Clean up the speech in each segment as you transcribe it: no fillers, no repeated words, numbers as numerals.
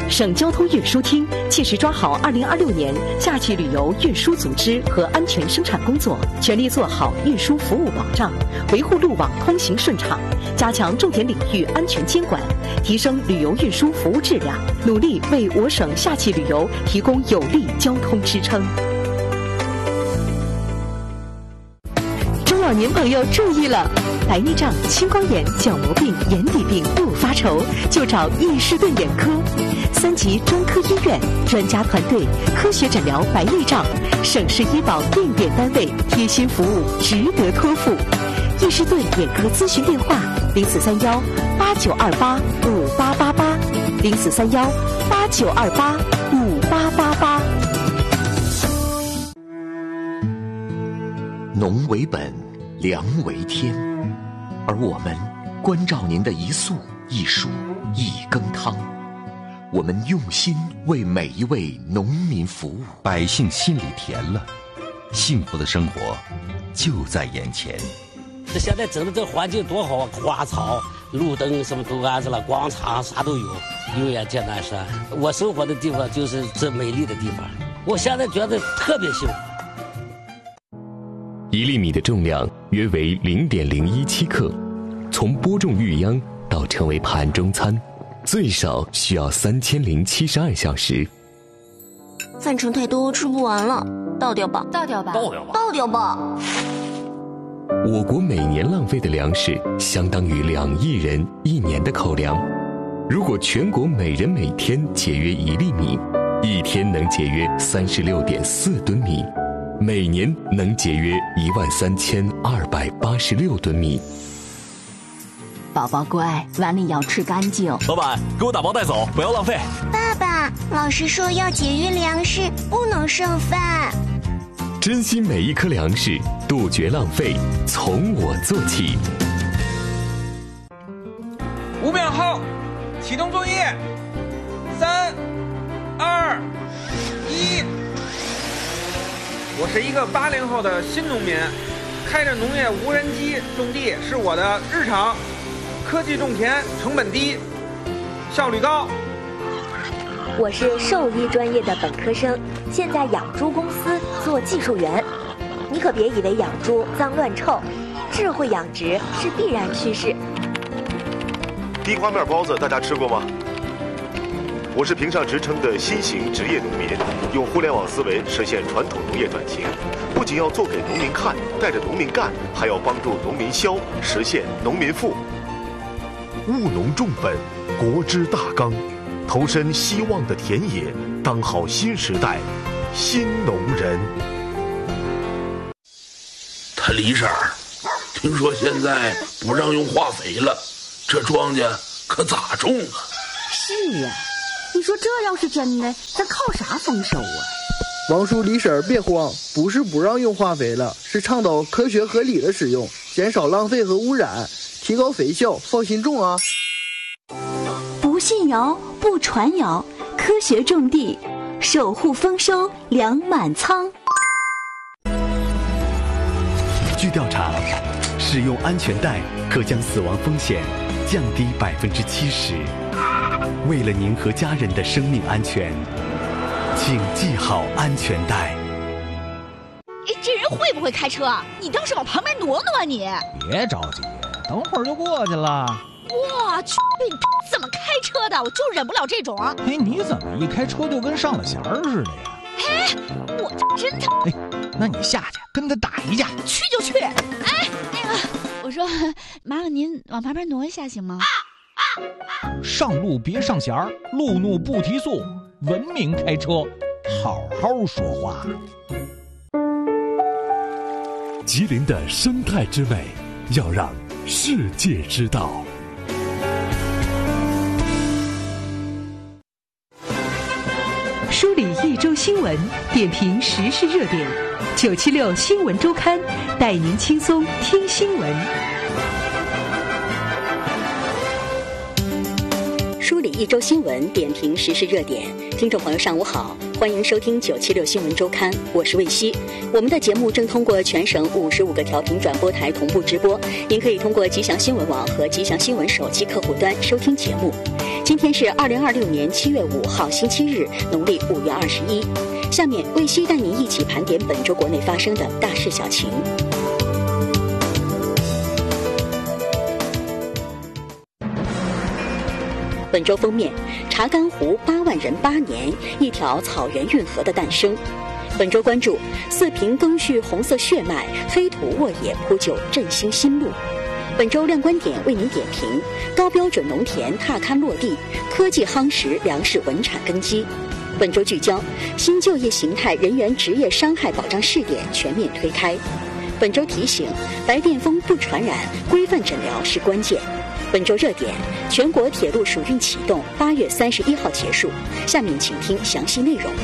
省交通运输厅切实抓好2026年夏季旅游运输组织和安全生产工作，全力做好运输服务保障，维护路网通行顺畅，加强重点领域安全监管，提升旅游运输服务质量，努力为我省夏季旅游提供有力交通支撑。中老年朋友注意了，白内障、青光眼、角膜病、眼底病不发愁，就找易士顿眼科，3级专科医院，专家团队，科学诊疗白内障，省市医保定点单位，贴心服务，值得托付。易士顿眼科咨询电话：0431-8928-5888，0431-8928-5888。 农为本，粮为天，而我们关照您的一粟一蔬一羹汤，我们用心为每一位农民服务， 百姓心里甜了，幸福的生活就在眼前。 这现在整的这环境多好啊，花草、路灯什么都安置了，广场啥都有，永远见南山。我生活的地方就是这美丽的地方，我现在觉得特别幸福。 1粒米的重量约为0.017克，从播种育秧到成为盘中餐，最少需要3072小时。 饭盛太多，吃不完了，倒掉吧， 倒掉吧， 倒掉吧。 我国每年浪费的粮食相当于2亿人1年的口粮。如果全国每人每天节约1粒米，一天能节约36.4吨米，每年能节约13286吨米。 宝宝乖，碗里要吃干净。 老板，给我打包带走，不要浪费。 爸爸，老师说要节约粮食，不能剩饭。 珍惜每一颗粮食，杜绝浪费，从我做起。 5秒后，启动作业。3、2、1。我是一个80后的新农民，开着农业无人机种地是我的日常。科技种田，成本低，效率高。 我是兽医专业的本科生，现在养猪公司做技术员。你可别以为养猪脏乱臭，智慧养殖是必然趋势。 地瓜面包子大家吃过吗？我是评上职称的新型职业农民，用互联网思维实现传统农业转型，不仅要做给农民看，带着农民干，还要帮助农民消，实现农民富。 务农种本，国之大纲，投身希望的田野，当好新时代新农人。 他李婶儿，听说现在不让用化肥了，这庄稼可咋种啊？ 是呀，你说这要是真的，咱靠啥丰收啊？ 王叔李婶儿别慌，不是不让用化肥了，是倡导科学合理的使用，减少浪费和污染，提高肥效，放心种啊！ 不信谣，不传谣，科学种地，守护丰收，粮满仓。 据调查，使用安全带可将死亡风险降低70%。为了您和家人的生命安全，请系好安全带。 这人会不会开车？你倒是往旁边挪挪啊你！ 别着急，等会儿就过去了。 我去，你怎么开车的？我就忍不了这种。 哎，你怎么一开车就跟上了弦儿似的呀？ 哎，我真的。 哎，那你下去跟他打一架。 去就去。哎，那个，我说，麻烦您往旁边挪一下行吗？ 上路别上弦儿，路怒不提速，文明开车，好好说话。 吉林的生态之美，要让世界知道。 梳理一周新闻，点评时事热点，976新闻周刊带您轻松听新闻。 梳理一周新闻，点评时事热点。听众朋友上午好，欢迎收听976新闻周刊，我是魏希。我们的节目正通过全省55个调频转播台同步直播，您可以通过吉祥新闻网和吉祥新闻手机客户端收听节目。今天是2026年7月5号星期日，农历5月21。下面魏希带您一起盘点本周国内发生的大事小情。本周封面，查干湖8万人8年，一条草原运河的诞生。本周关注，四平更续红色血脉，黑土沃野铺就振兴新路。本周亮观点为您点评，高标准农田踏勘落地，科技夯实粮食稳产根基。本周聚焦，新就业形态人员职业伤害保障试点全面推开。本周提醒，白癜风不传染，规范诊疗是关键。本周热点，全国铁路暑运启动，8月31号结束。下面请听详细内容。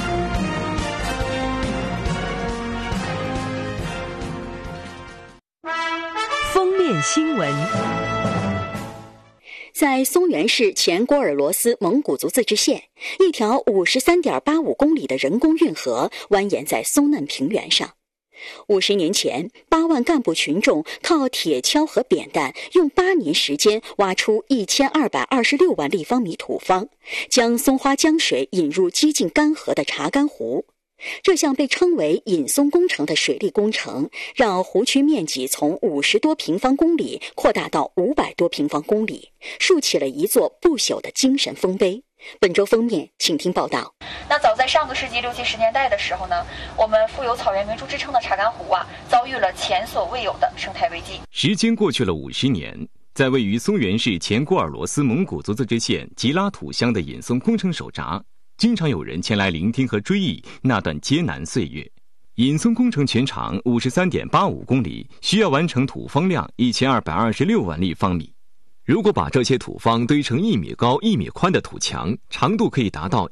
封面新闻。 在松原市前郭尔罗斯蒙古族自治县，一条53.85公里的人工运河蜿蜒在松嫩平原上。50年前，8万干部群众靠铁锹和扁担，用8年时间挖出1226万立方米土方，将松花江水引入几近干涸的查干湖。这项被称为引松工程的水利工程，让湖区面积从50多平方公里扩大到500多平方公里，竖起了一座不朽的精神丰碑。本周封面，请听报道。 那早在上个世纪60、70年代的时候呢，我们富有草原明珠之称的查干湖遭遇了前所未有的生态危机。 时间过去了50年，在位于松原市前郭尔罗斯蒙古族自治县吉拉土乡的引松工程首闸，经常有人前来聆听和追忆那段艰难岁月。引松工程全长53.85公里，需要完成土方量1226万立方米。如果把这些土方堆成1米高1米宽的土墙，长度可以达到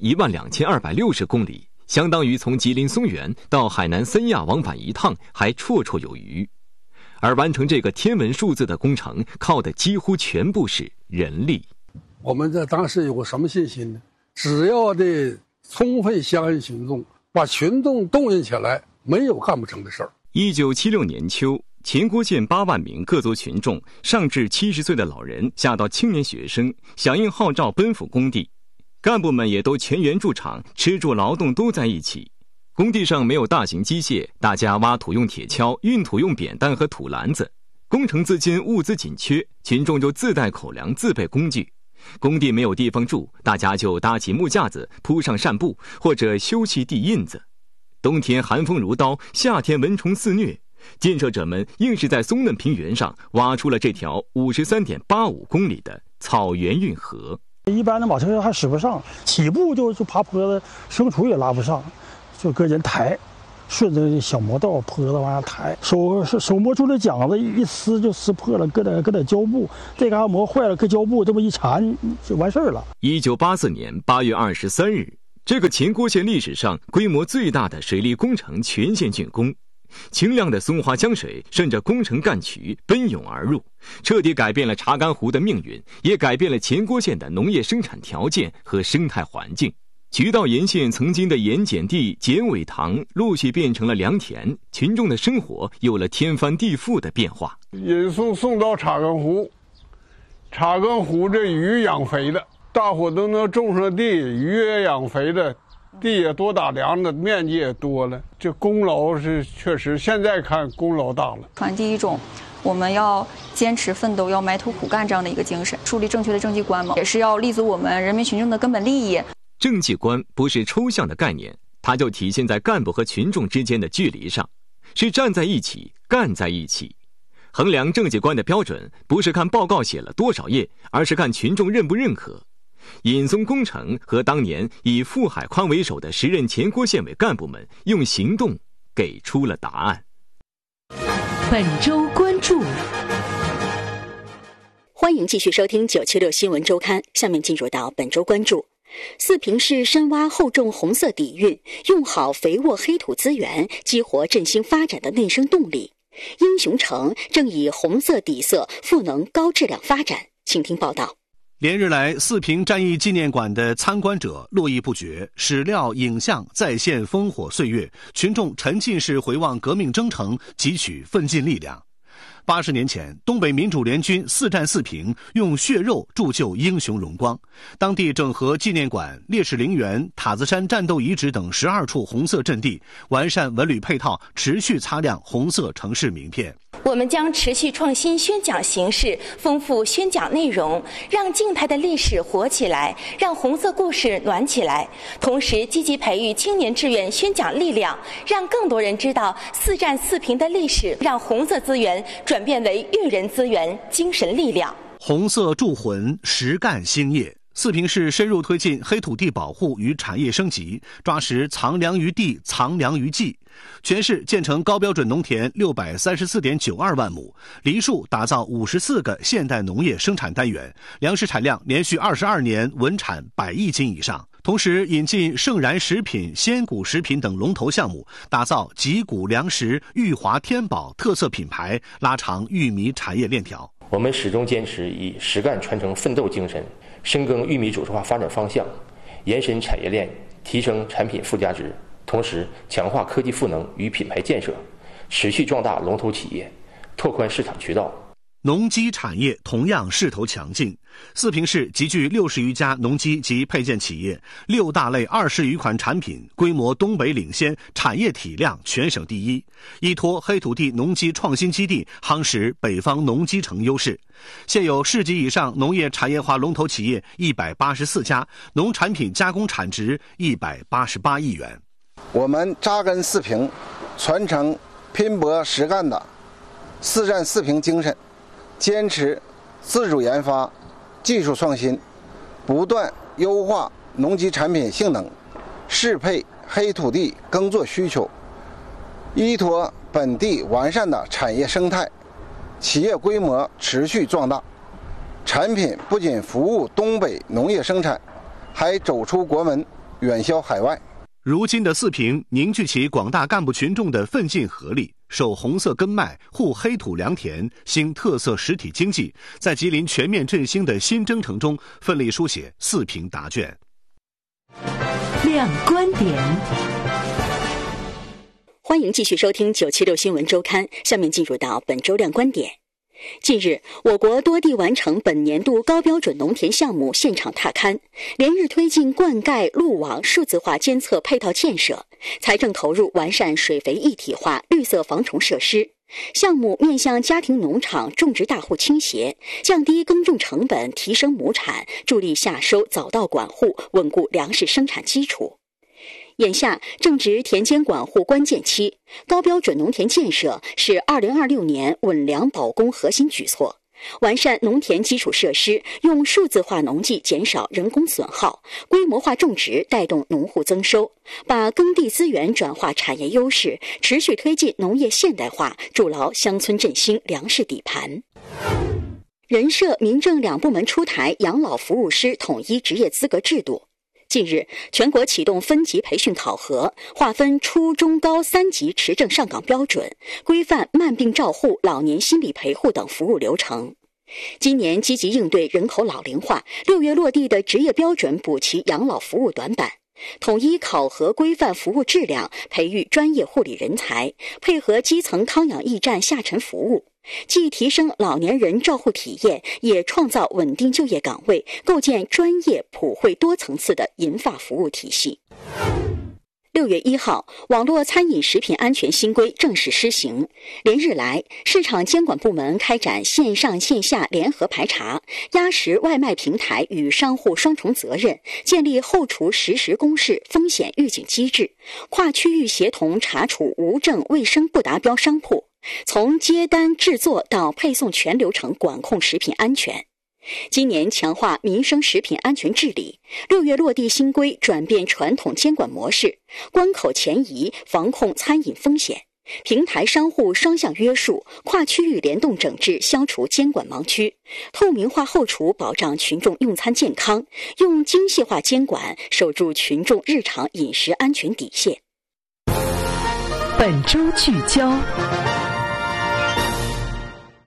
12260公里，相当于从吉林松原到海南三亚往返一趟还绰绰有余。而完成这个天文数字的工程，靠的几乎全部是人力。 我们在当时有个什么信心呢？只要的充分相信群众，把群众动员起来，没有干不成的事儿。 1976年秋，前郭县8万名各族群众，上至70岁的老人，下到青年学生，响应号召奔赴工地。干部们也都全员驻场，吃住劳动都在一起。工地上没有大型机械，大家挖土用铁锹，运土用扁担和土篮子。工程资金物资紧缺，群众就自带口粮，自备工具。工地没有地方住，大家就搭起木架子，铺上扇布或者修砌地印子。冬天寒风如刀，夏天蚊虫肆虐，建设者们硬是在松嫩平原上挖出了这条53.85公里的草原运河。 一般的马车还使不上，起步就爬坡子，牲畜也拉不上，就搁人抬，顺着小磨道坡子往下抬，手磨出的浆子一撕就撕破了，搁点胶布，这嘎磨坏了，搁胶布这么一缠就完事儿了。 1984年8月23日，这个前郭县历史上规模最大的水利工程全线竣工。清亮的松花江水顺着工程干渠奔涌而入，彻底改变了查干湖的命运，也改变了前郭县的农业生产条件和生态环境。渠道沿线曾经的盐碱地、碱尾塘陆续变成了良田，群众的生活有了天翻地覆的变化。 引松送到查干湖，查干湖这鱼养肥的，大伙都能种上地，鱼也养肥的，地也多打粮的，面积也多了，这功劳是确实现在看功劳大了。 传递一种我们要坚持奋斗，要埋头苦干这样的一个精神，树立正确的政绩观嘛，也是要立足我们人民群众的根本利益。 政绩观不是抽象的概念，它就体现在干部和群众之间的距离上，是站在一起，干在一起。衡量政绩观的标准，不是看报告写了多少页，而是看群众认不认可。引松工程和当年以傅海宽为首的10任前郭县委干部们用行动给出了答案。 本周关注。 欢迎继续收听976新闻周刊，下面进入到本周关注。四平市深挖厚种红色底蕴，用好肥沃黑土资源，激活振兴发展的内生动力。英雄城正以红色底色赋能高质量发展，请听报道。 连日来，四平战役纪念馆的参观者络绎不绝，史料、影像再现烽火岁月，群众沉浸式回望革命征程，汲取奋进力量。80年前，东北民主联军4战4平，用血肉铸就英雄荣光。当地整合纪念馆、烈士陵园、塔子山战斗遗址等12处红色阵地，完善文旅配套，持续擦亮红色城市名片。 我们将持续创新宣讲形式，丰富宣讲内容，让静态的历史活起来，让红色故事暖起来。同时，积极培育青年志愿宣讲力量，让更多人知道4战4平的历史，让红色资源转变为育人资源、精神力量。 红色铸魂，实干兴业。四平市深入推进黑土地保护与产业升级，抓实藏粮于地、藏粮于技。全市建成高标准农田634.92万亩，梨树打造54个现代农业生产单元，粮食产量连续22年稳产100亿斤以上。同时引进盛然食品、鲜谷食品等龙头项目，打造吉谷粮食、裕华天宝特色品牌，拉长玉米产业链条。 我们始终坚持以实干传承奋斗精神，深耕玉米主质化发展方向，延伸产业链，提升产品附加值，同时强化科技赋能与品牌建设，持续壮大龙头企业，拓宽市场渠道。 农机产业同样势头强劲，四平市集聚60余家农机及配件企业，6大类20余款产品，规模东北领先，产业体量全省第一。依托黑土地农机创新基地，夯实北方农机城优势。现有市级以上农业产业化龙头企业184家，农产品加工产值188亿元。 我们扎根四平，传承拼搏实干的4战4平精神，坚持自主研发、技术创新，不断优化农机产品性能，适配黑土地耕作需求，依托本地完善的产业生态，企业规模持续壮大，产品不仅服务东北农业生产，还走出国门，远销海外。 如今的四平凝聚起广大干部群众的奋进合力，守红色根脉，护黑土良田，兴特色实体经济，在吉林全面振兴的新征程中奋力书写四平答卷。 亮观点， 欢迎继续收听976新闻周刊，下面进入到本周亮观点。近日，我国多地完成本年度高标准农田项目现场踏勘，连日推进灌溉、路网数字化监测配套建设，财政投入完善水肥一体化、绿色防虫设施。项目面向家庭农场、种植大户倾斜，降低耕种成本，提升亩产，助力夏收早稻管护，稳固粮食生产基础。眼下正值田间管护关键期，高标准农田建设是2026年稳粮保供核心举措。完善农田基础设施，用数字化农技减少人工损耗，规模化种植带动农户增收，把耕地资源转化产业优势，持续推进农业现代化，筑牢乡村振兴粮食底盘。人社、民政2部门出台养老服务师统一职业资格制度。近日，全国启动分级培训考核，划分初中高3级持证上岗标准，规范慢病照护、老年心理陪护等服务流程。今年积极应对人口老龄化，6月落地的职业标准补齐养老服务短板，统一考核规范服务质量，培育专业护理人才，配合基层康养驿站下沉服务，既提升老年人照护体验，也创造稳定就业岗位，构建专业普惠多层次的银发服务体系。6月1号，网络餐饮食品安全新规正式施行。连日来，市场监管部门开展线上线下联合排查，压实外卖平台与商户双重责任，建立后厨实时公示风险预警机制，跨区域协同查处无证卫生不达标商铺，从接单制作到配送全流程管控食品安全。今年强化民生食品安全治理，6月落地新规，转变传统监管模式，关口前移，防控餐饮风险，平台商户双向约束，跨区域联动整治，消除监管盲区，透明化后厨，保障群众用餐健康，用精细化监管，守住群众日常饮食安全底线。 本周聚焦。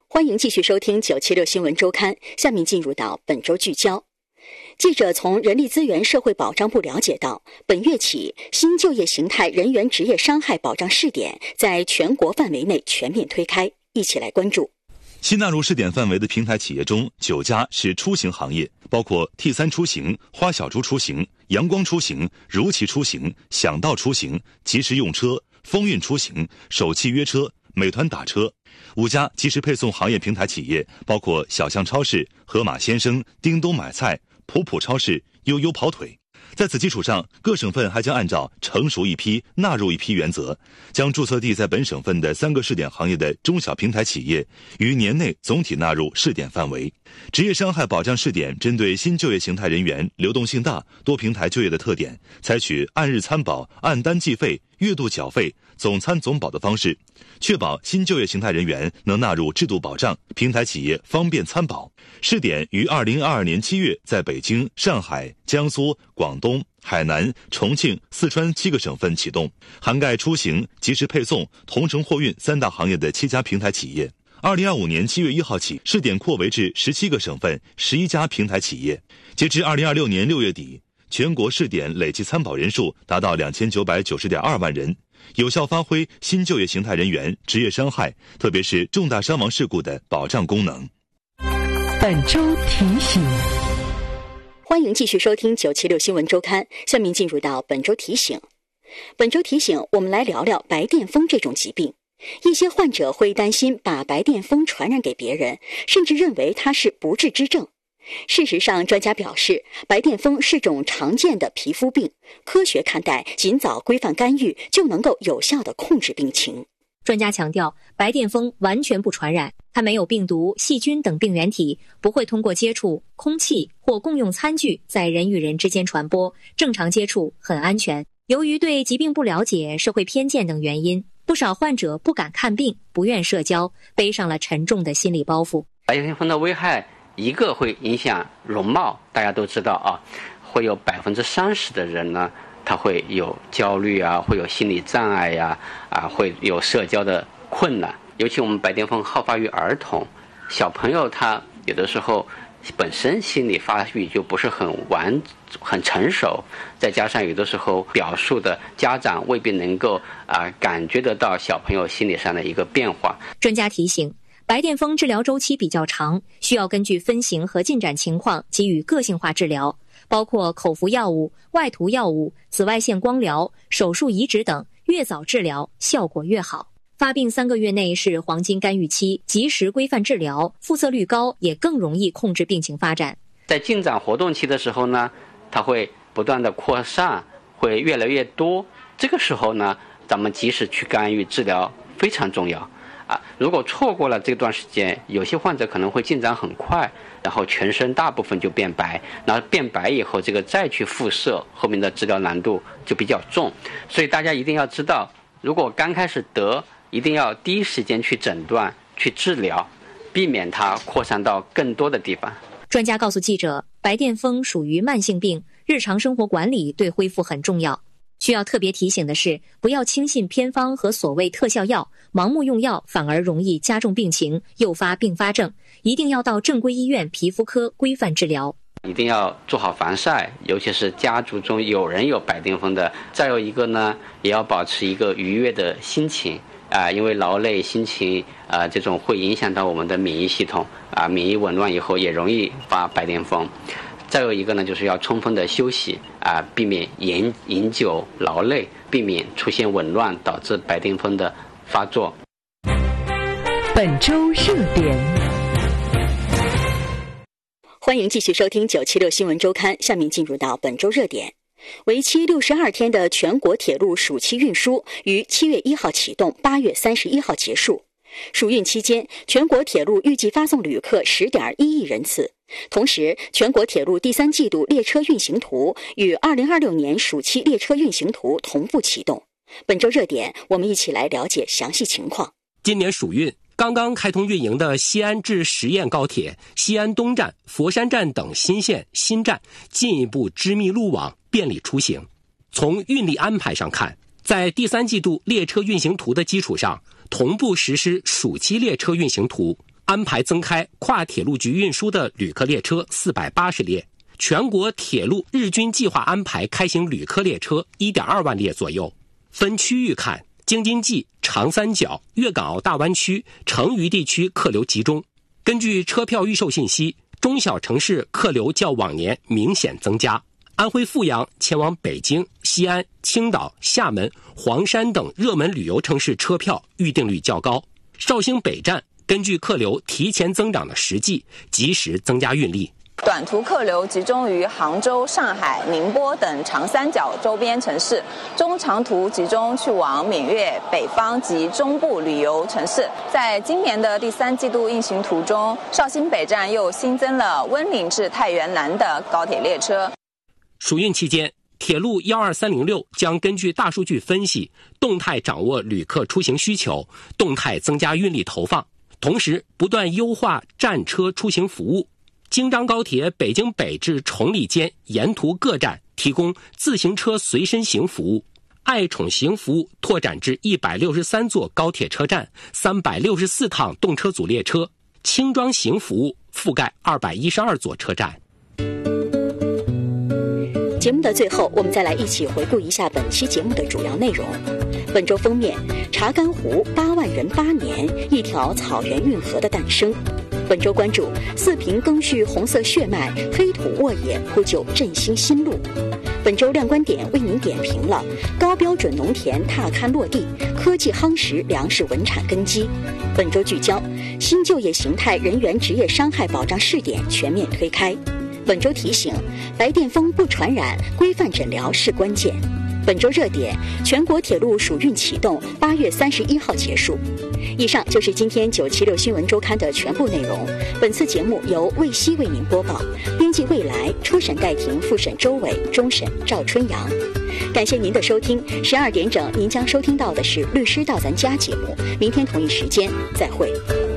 欢迎继续收听976新闻周刊，下面进入到本周聚焦。记者从人力资源社会保障部了解到，本月起，新就业形态人员职业伤害保障试点在全国范围内全面推开，一起来关注。 新纳入试点范围的平台企业中，9家是出行行业，包括 T3 出行、花小猪出行、阳光出行、如期出行、想到出行、即时用车、风韵出行、首汽约车、美团打车。5家即时配送行业平台企业包括小象超市、盒马鲜生、叮咚买菜、普普超市、悠悠跑腿。在此基础上，各省份还将按照成熟一批纳入一批原则，将注册地在本省份的3个试点行业的中小平台企业于年内总体纳入试点范围。职业伤害保障试点针对新就业形态人员流动性大、多平台就业的特点，采取按日参保、按单计费、月度缴费、总参总保的方式，确保新就业形态人员能纳入制度保障，平台企业方便参保。试点于2022年7月在北京、上海、江苏、广东、海南、重庆、四川7个省份启动，涵盖出行、即时配送、同城货运3大行业的7家平台企业。2025年7月1号起，试点扩围至17个省份11家平台企业。截至2026年6月底，全国试点累计参保人数达到2990.2万人，有效发挥新就业形态人员职业伤害，特别是重大伤亡事故的保障功能。 本周提醒。 欢迎继续收听976新闻周刊，下面进入到本周提醒。本周提醒，我们来聊聊白癜风这种疾病。一些患者会担心把白癜风传染给别人，甚至认为它是不治之症。事实上，专家表示，白癜风是种常见的皮肤病，科学看待，尽早规范干预，就能够有效地控制病情。 专家强调，白癜风完全不传染，它没有病毒、细菌等病原体，不会通过接触、空气或共用餐具在人与人之间传播，正常接触很安全。由于对疾病不了解、社会偏见等原因，不少患者不敢看病，不愿社交，背上了沉重的心理包袱。 白癜风的危害，一个会影响容貌，大家都知道啊，会有30%的人呢，他会有焦虑啊，会有心理障碍呀，会有社交的困难。尤其我们白癜风好发于儿童，小朋友他有的时候本身心理发育就不是很成熟，再加上有的时候表述的家长未必能够感觉得到小朋友心理上的一个变化。 专家提醒，白癜风治疗周期比较长，需要根据分型和进展情况给予个性化治疗，包括口服药物、外涂药物、紫外线光疗、手术移植等，越早治疗效果越好。发病3个月内是黄金干预期，及时规范治疗，复测率高，也更容易控制病情发展。 在进展活动期的时候呢，它会不断的扩散，会越来越多。这个时候呢，咱们及时去干预治疗非常重要。如果错过了这段时间，有些患者可能会进展很快，然后全身大部分就变白，然后变白以后，这个再去复射，后面的治疗难度就比较重。所以大家一定要知道，如果刚开始得，一定要第一时间去诊断、去治疗，避免它扩散到更多的地方。 专家告诉记者，白癜风属于慢性病，日常生活管理对恢复很重要。需要特别提醒的是，不要轻信偏方和所谓特效药，盲目用药反而容易加重病情，诱发并发症。一定要到正规医院皮肤科规范治疗。 一定要做好防晒，尤其是家族中有人有白癜风的。再有一个呢，也要保持一个愉悦的心情。因为劳累、心情这种会影响到我们的免疫系统免疫紊乱以后也容易发白癜风。再有一个呢，就是要充分的休息避免饮酒劳累，避免出现紊乱导致白癜风的发作。 本周热点。 欢迎继续收听976新闻周刊，下面进入到本周热点。为期62天的全国铁路暑期运输于7月1号启动，8月31号结束。暑运期间，全国铁路预计发送旅客10.1亿人次。同时，全国铁路第3季度列车运行图与2026年暑期列车运行图同步启动。本周热点，我们一起来了解详细情况。 今年暑运刚刚开通运营的西安至十堰高铁、西安东站、佛山站等新线新站进一步织密路网，便利出行。从运力安排上看，在第3季度列车运行图的基础上，同步实施暑期列车运行图。 安排增开跨铁路局运输的旅客列车480列，全国铁路日均计划安排开行旅客列车1.2万列左右。分区域看，京津冀、长三角、粤港澳大湾区、成渝地区客流集中。根据车票预售信息，中小城市客流较往年明显增加。安徽阜阳前往北京、西安、青岛、厦门、黄山等热门旅游城市车票预订率较高。绍兴北站根据客流提前增长的实际，及时增加运力。 短途客流集中于杭州、上海、宁波等长三角周边城市，中长途集中去往闽粤、北方及中部旅游城市。在今年的第3季度运行途中，绍兴北站又新增了温岭至太原南的高铁列车。 暑运期间，铁路12306将根据大数据分析，动态掌握旅客出行需求，动态增加运力投放，同时不断优化站车出行服务。京张高铁北京北至崇礼间沿途各站提供自行车随身行服务，爱宠行服务拓展至163座高铁车站，364趟动车组列车，轻装行服务覆盖212座车站。 节目的最后，我们再来一起回顾一下本期节目的主要内容。本周封面，查干湖8万人8年，一条草原运河的诞生。本周关注，四平赓续红色血脉，黑土沃野铺就振兴新路。本周亮观点为您点评了高标准农田踏勘落地，科技夯实粮食稳产根基。本周聚焦，新就业形态人员职业伤害保障试点全面推开。本周提醒，白癜风不传染，规范诊疗是关键。本周热点，全国铁路暑运启动，8月31号结束。以上就是今天976新闻周刊的全部内容。本次节目由魏希为您播报，编辑未来，初审戴婷，复审周伟，终审赵春阳。感谢您的收听，12点整您将收听到的是律师到咱家节目，明天同一时间再会。